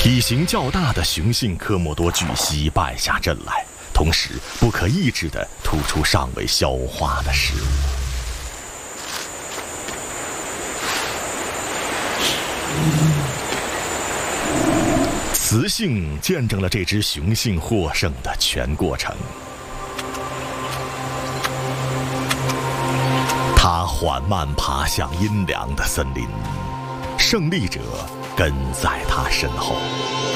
体型较大的雄性科莫多巨蜥败下阵来，同时不可抑制地吐出尚未消化的食物。雌性见证了这只雄性获胜的全过程。它缓慢爬向阴凉的森林，胜利者跟在它身后。